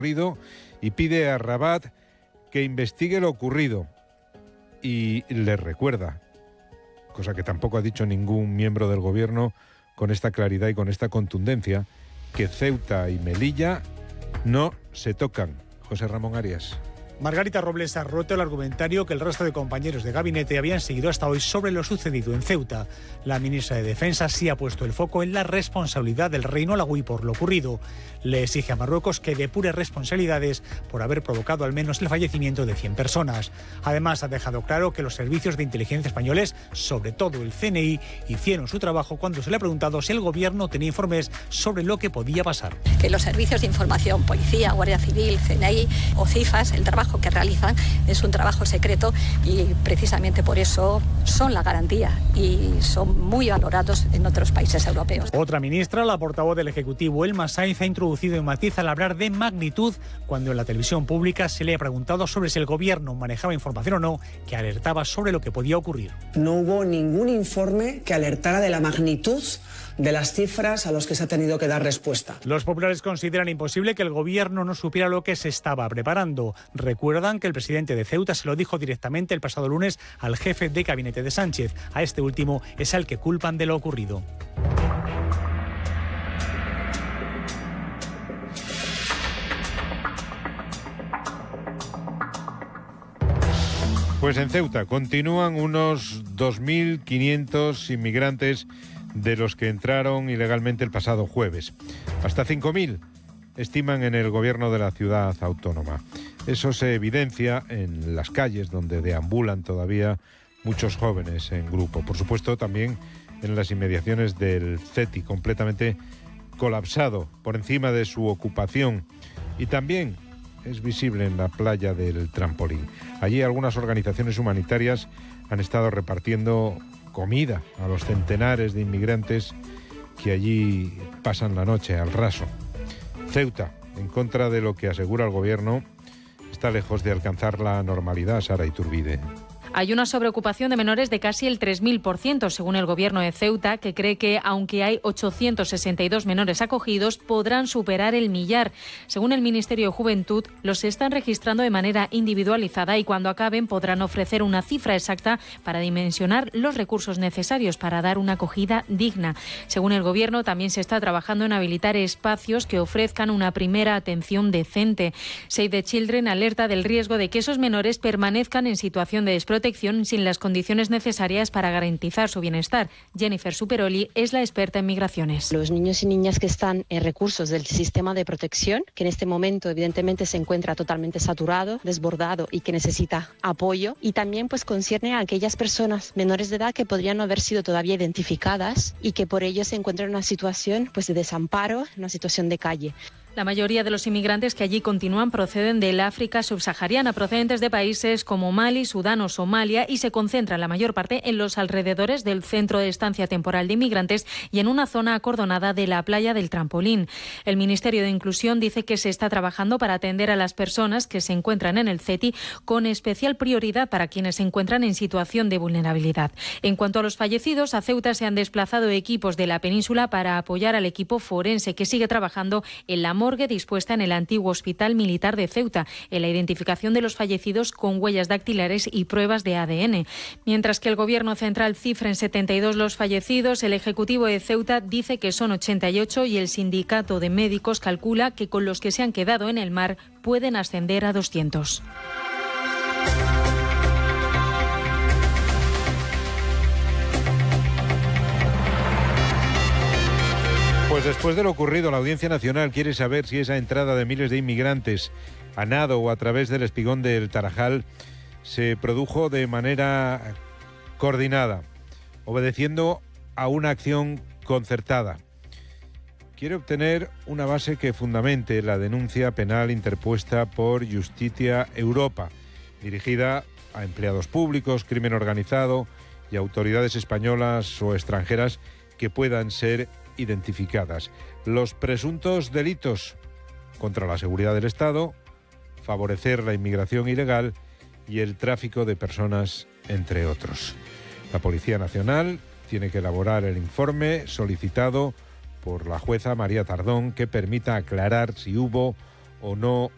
y pide a Rabat que investigue lo ocurrido. Y le recuerda, cosa que tampoco ha dicho ningún miembro del gobierno con esta claridad y con esta contundencia, que Ceuta y Melilla no se tocan. José Ramón Arias. Margarita Robles ha roto el argumentario que el resto de compañeros de gabinete habían seguido hasta hoy sobre lo sucedido en Ceuta. La ministra de Defensa sí ha puesto el foco en la responsabilidad del Reino Alauí por lo ocurrido. Le exige a Marruecos que depure responsabilidades por haber provocado al menos el fallecimiento de 100 personas. Además, ha dejado claro que los servicios de inteligencia españoles, sobre todo el CNI, hicieron su trabajo cuando se le ha preguntado si el gobierno tenía informes sobre lo que podía pasar. Que los servicios de información, policía, Guardia Civil, CNI o CIFAS, el trabajo que realizan es un trabajo secreto y precisamente por eso son la garantía y son muy valorados en otros países europeos. Otra ministra, la portavoz del Ejecutivo, Elma Sainz, ha introducido un matiz al hablar de magnitud cuando en la televisión pública se le ha preguntado sobre si el gobierno manejaba información o no que alertaba sobre lo que podía ocurrir. No hubo ningún informe que alertara de la magnitud de las cifras a los que se ha tenido que dar respuesta. Los populares consideran imposible que el gobierno no supiera lo que se estaba preparando. Recuerdan que el presidente de Ceuta se lo dijo directamente el pasado lunes al jefe de gabinete de Sánchez. A este último es al que culpan de lo ocurrido. Pues en Ceuta continúan unos 2.500 inmigrantes de los que entraron ilegalmente el pasado jueves. Hasta 5.000 estiman en el gobierno de la ciudad autónoma. Eso se evidencia en las calles donde deambulan todavía muchos jóvenes en grupo. Por supuesto, también en las inmediaciones del CETI, completamente colapsado por encima de su ocupación. Y también es visible en la playa del Trampolín. Allí algunas organizaciones humanitarias han estado repartiendo comida a los centenares de inmigrantes que allí pasan la noche al raso. Ceuta, en contra de lo que asegura el gobierno, está lejos de alcanzar la normalidad. Sara Iturbide. Hay una sobreocupación de menores de casi el 3.000%, según el gobierno de Ceuta, que cree que, aunque hay 862 menores acogidos, podrán superar el millar. Según el Ministerio de Juventud, los están registrando de manera individualizada y cuando acaben podrán ofrecer una cifra exacta para dimensionar los recursos necesarios para dar una acogida digna. Según el gobierno, también se está trabajando en habilitar espacios que ofrezcan una primera atención decente. Save the Children alerta del riesgo de que esos menores permanezcan en situación de desprotección sin las condiciones necesarias para garantizar su bienestar. Jennifer Superoli es la experta en migraciones. Los niños y niñas que están en recursos del sistema de protección, que en este momento evidentemente se encuentra totalmente saturado, desbordado y que necesita apoyo, y también pues concierne a aquellas personas menores de edad que podrían no haber sido todavía identificadas y que por ello se encuentran en una situación pues de desamparo, en una situación de calle. La mayoría de los inmigrantes que allí continúan proceden del África subsahariana, procedentes de países como Mali, Sudán o Somalia, y se concentran la mayor parte en los alrededores del centro de estancia temporal de inmigrantes y en una zona acordonada de la playa del Trampolín. El Ministerio de Inclusión dice que se está trabajando para atender a las personas que se encuentran en el CETI, con especial prioridad para quienes se encuentran en situación de vulnerabilidad. En cuanto a los fallecidos, a Ceuta se han desplazado equipos de la península para apoyar al equipo forense que sigue trabajando en la morgue dispuesta en el antiguo Hospital Militar de Ceuta, en la identificación de los fallecidos con huellas dactilares y pruebas de ADN. Mientras que el Gobierno central cifra en 72 los fallecidos, el Ejecutivo de Ceuta dice que son 88 y el Sindicato de Médicos calcula que con los que se han quedado en el mar pueden ascender a 200. Pues después de lo ocurrido, la Audiencia Nacional quiere saber si esa entrada de miles de inmigrantes a nado o a través del espigón del Tarajal se produjo de manera coordinada, obedeciendo a una acción concertada. Quiere obtener una base que fundamente la denuncia penal interpuesta por Justitia Europa, dirigida a empleados públicos, crimen organizado y autoridades españolas o extranjeras que puedan ser identificadas. Los presuntos delitos contra la seguridad del Estado, favorecer la inmigración ilegal y el tráfico de personas, entre otros. La Policía Nacional tiene que elaborar el informe solicitado por la jueza María Tardón que permita aclarar si hubo o no